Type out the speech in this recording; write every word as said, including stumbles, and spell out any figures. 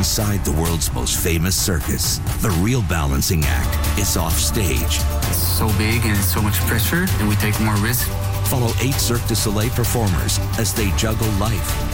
inside the world's most famous circus. The real balancing act is off stage. It's so big and it's so much pressure, and we take more risk. Follow eight Cirque du Soleil performers as they juggle life